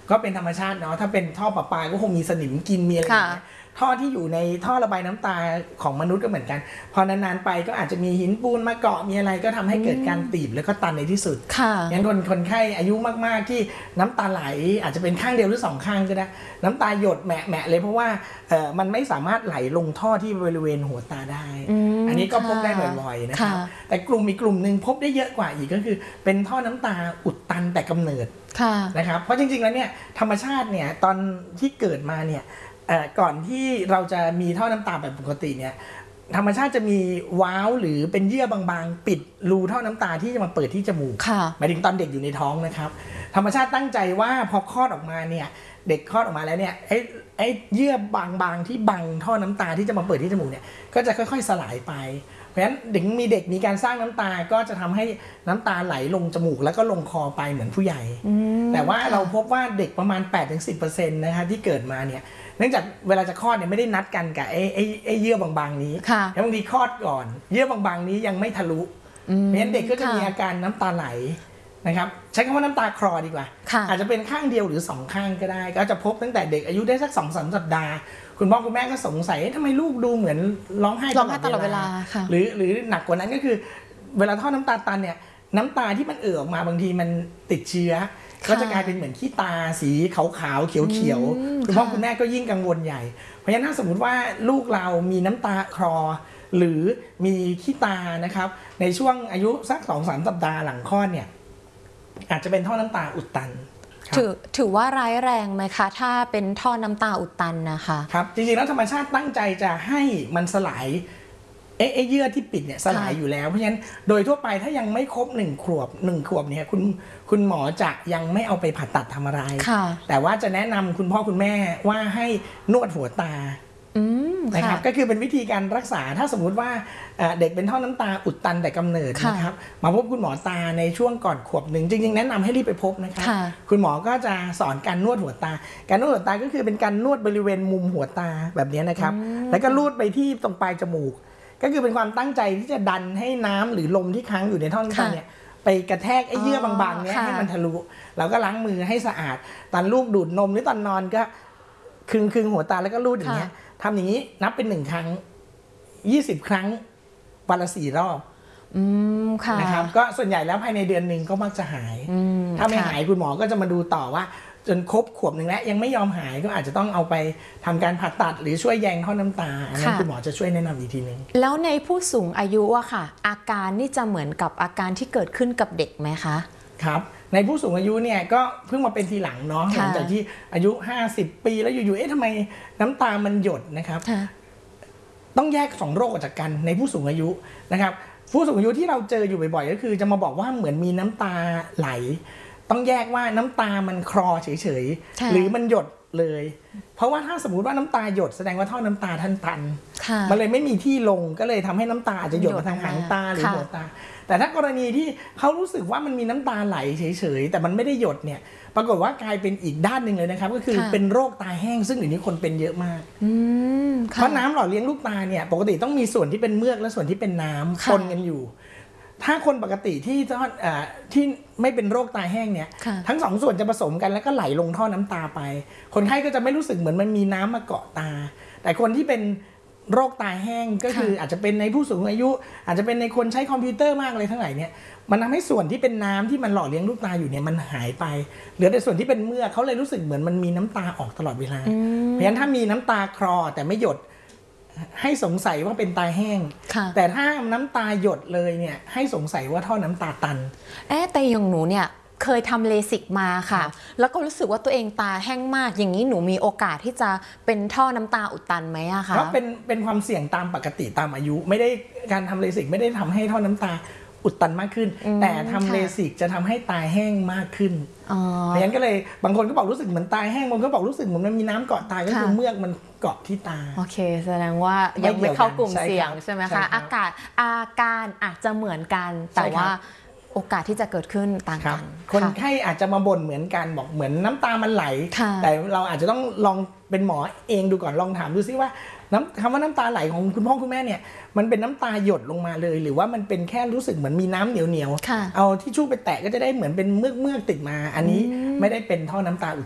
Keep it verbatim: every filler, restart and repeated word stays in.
ก็เป็นธรรมชาติเนาะถ้าเป็นท่อประปาก็คงมีสนิมกินมีอะไรอย่างเงี้ยท่อที่อยู่ในท่อระบายน้ำตาของมนุษย์ก็เหมือนกันพอนานๆไปก็อาจจะมีหินปูนมาเกาะมีอะไรก็ทำให้เกิดการตีบแล้วก็ตันในที่สุดอย่างคนคนไข้อายุมากๆที่น้ำตาไหลอาจจะเป็นข้างเดียวหรือสองข้างก็ได้น้ำตาหยดแหมะเลยเพราะว่าเอ่อมันไม่สามารถไหลลงท่อที่บริเวณหัวตาได้อันนี้ก็พบได้บ่อยๆนะครับแต่กลุ่มอีกกลุ่มหนึ่งพบได้เยอะกว่าอีกก็คือเป็นท่อน้ำตาอุดตันแต่กำเนิดนะครับเพราะจริงๆแล้วเนี่ยธรรมชาติเนี่ยตอนที่เกิดมาเนี่ยก่อนที่เราจะมีท่อน้ำตาแบบปกติเนี่ยธรรมชาติจะมีวาล์วหรือเป็นเยื่อบางๆปิดรูท่อน้ำตาที่จะมาเปิดที่จมูกหมายถึงตอนเด็กอยู่ในท้องนะครับธรรมชาติตั้งใจว่าพอคลอดออกมาเนี่ยเด็กคลอดออกมาแล้วเนี่ยไอ้ไอ้เยื่อบางๆที่บังท่อน้ำตาที่จะมาเปิดที่จมูกเนี่ยก็จะค่อยๆสลายไปเพราะฉะนั้นเด็กมีเด็กมีการสร้างน้ำตาก็จะทำให้น้ำตาไหลลงจมูกแล้วก็ลงคอไปเหมือนผู้ใหญ่แต่ว่าเราพบว่าเด็กประมาณ แปดถึงสิบเปอร์เซ็นต์ นะคะที่เกิดมาเนี่ยเนื่องจากเวลาจะคลอดเนี่ยไม่ได้นัดกันกับไอ้ไอ้ไอ้เยื่อบางๆนี้แล้วบางทีคลอดก่อนเยื่อบางๆนี้ยังไม่ทะลุเพราะฉะนั้นเด็กก็จะมีอาการน้ำตาไหลนะครับใช้คำว่าน้ำตาคลอดีกว่าอาจจะเป็นข้างเดียวหรือสองข้างก็ได้ก็จะพบตั้งแต่เด็กอายุได้สัก สองถึงสาม สัปดาห์คุณพ่อคุณแม่ก็สงสัยทำไมลูกดูเหมือนร้องไห้ตลอดเวลาหรือหรือหนักกว่านั้นก็คือเวลาท่อน้ำตาตันเนี่ยน้ำตาที่มันเอ่อออกมาบางทีมันติดเชื้อก็จะกลายเป็นเหมือนขี้ตาสีขาวๆเขียวๆคุณพ่อคุณแม่ก็ยิ่งกังวลใหญ่เพราะฉะนั้นถ้าสมมติว่าลูกเรามีน้ำตาคลอหรือมีขี้ตานะครับในช่วงอายุสัก สองถึงสาม สัปดาห์หลังคลอดเนี่ยอาจจะเป็นท่อน้ำตาอุดตันถือถือว่าร้ายแรงไหมคะถ้าเป็นท่อน้ำตาอุดตันนะคะครับจริงๆแล้วธรรมชาติตั้งใจจะให้มันสลายเอ๊ะเยื่อที่ปิดเนี่ยสลายอยู่แล้วเพราะฉะนั้นโดยทั่วไปถ้ายังไม่ครบหนึ่งขวบหนึ่งขวบเนี่ยคุณคุณหมอจะยังไม่เอาไปผ่าตัดทำอะไรแต่ว่าจะแนะนำคุณพ่อคุณแม่ว่าให้นวดหัวตานะครับก็คือเป็นวิธีการรักษาถ้าสมมุติว่าเด็กเป็นท่อน้ำตาอุดตันแต่กำเนิดนะครับมาพบคุณหมอตาในช่วงก่อนขวบหนึ่งจริงๆแนะนำให้รีบไปพบนะครับคุณหมอก็จะสอนการนวดหัวตาการนวดหัวตาก็คือเป็นการนวดบริเวณมุมหัวตาแบบนี้นะครับแล้วก็ลูดไปที่ตรงปลายจมูกก็คือเป็นความตั้งใจที่จะดันให้น้ำหรือลมที่ค้างอยู่ในท่อน้ำตาเนี่ยไปกระแทกไอ้เยื่อบางๆเนี้ยให้มันทะลุเราก็ล้างมือให้สะอาดตอนลูกดูดนมหรือตอนนอนก็คึงคึงหัวตาแล้วก็ลูดอย่างเงี้ยทำอย่างนี้นับเป็นหนึ่งครั้งยี่สิบครั้งวันละสี่รอบนะครับก็ส่วนใหญ่แล้วภายในเดือนหนึ่งก็มักจะหายถ้าไม่หายคุณหมอก็จะมาดูต่อว่าจนครบขวบหนึ่งแล้วยังไม่ยอมหายก็อาจจะต้องเอาไปทำการผ่าตัดหรือช่วยแยงท่อน้ำตาอันนั้นคุณหมอจะช่วยแนะนำอีกทีนึงแล้วในผู้สูงอายุอะค่ะอาการนี่จะเหมือนกับอาการที่เกิดขึ้นกับเด็กไหมคะครับในผู้สูงอายุเนี่ยก็เพิ่งมาเป็นทีหลังเนาะหลังจากที่อายุห้าสิบปีแล้วอยู่ๆเอ๊ะทำไมน้ำตามันหยดนะครับต้องแยกสองโรคออกจากกันในผู้สูงอายุนะครับผู้สูงอายุที่เราเจออยู่บ่อยๆก็คือจะมาบอกว่าเหมือนมีน้ำตาไหลต้องแยกว่าน้ำตามันคลอเฉยๆหรือมันหยดเลยเพราะว่าถ้าสมมุติว่าน้ำตาหยดแสดงว่าท่อน้ำตาท่านตันมันเลยไม่มีที่ลงก็เลยทำให้น้ำตาอาจจะหยดมาทางหางตาหรือหัวตาแต่ถ้ากรณีที่เขารู้สึกว่ามันมีน้ำตาไหลเฉยๆแต่มันไม่ได้หยดเนี่ยปรากฏว่ากลายเป็นอีกด้านหนึ่งเลยนะครับก็คือเป็นโรคตาแห้งซึ่งเดี๋ยวนี้คนเป็นเยอะมากเพราะน้ำหล่อเลี้ยงลูกตาเนี่ยปกติต้องมีส่วนที่เป็นเมือกและส่วนที่เป็นน้ำปนกันอยู่ถ้าคนปกติที่ที่ไม่เป็นโรคตาแห้งเนี่ยทั้งสองส่วนจะผสมกันแล้วก็ไหลลงท่อน้ำตาไปคนไข้ก็จะไม่รู้สึกเหมือนมันมีน้ำมาเกาะตาแต่คนที่เป็นโรคตาแห้งก็คืออาจจะเป็นในผู้สูงอายุอาจจะเป็นในคนใช้คอมพิวเตอร์มากเลยทั้งหลายเนี่ยมันทำให้ส่วนที่เป็นน้ำที่มันหล่อเลี้ยงลูกตาอยู่เนี่ยมันหายไปเหลือแต่ส่วนที่เป็นเมือกเขาเลยรู้สึกเหมือนมันมีน้ำตาออกตลอดเวลาเพราะฉะนั้นถ้ามีน้ำตาคลอแต่ไม่หยดให้สงสัยว่าเป็นตาแห้งแต่ถ้าน้ำตาหยดเลยเนี่ยให้สงสัยว่าท่อน้ำตาตันเอ๊ะแต่อย่างหนูเนี่ยเคยทำเลสิกมาค่ะแล้วก็รู้สึกว่าตัวเองตาแห้งมากอย่างนี้หนูมีโอกาสที่จะเป็นท่อน้ำตาอุดตันไหมอะคะก็เป็นเป็นความเสี่ยงตามปกติตามอายุไม่ได้การทำเลสิกไม่ได้ทำให้ท่อน้ำตาอุดตันมากขึ้นแต่ทำเลสิกจะทำให้ตาแห้งมากขึ้นเพราะฉะนั้นก็เลยบางคนก็บอกรู้สึกเหมือนตาแห้งบางคนก็บอกรู้สึกเหมือนมันมีน้ำเกาะตาก็คือเมือกมันเกาะที่ตาโอเคแสดงว่ายังไม่เข้ากลุ่มเสี่ยงใช่ไหมคะอากาศอาการอาจจะเหมือนกันแต่ว่าโอกาสที่จะเกิดขึ้นต่างกันคนไข้อาจจะมาบ่นเหมือนกันบอกเหมือนน้ำตามันไหลแต่เราอาจจะต้องลองเป็นหมอเองดูก่อนลองถามดูซิว่าน้ำคำว่าน้ำตาไหลของคุณพ่อคุณแม่เนี่ยมันเป็นน้ำตาหยดลงมาเลยหรือว่ามันเป็นแค่รู้สึกเหมือนมีน้ำเหนียวๆเอาทิชชู่ไปแตะก็จะได้เหมือนเป็นเมือกเมือกติดมาอันนี้ไม่ได้เป็นท่อน้ำตาอุด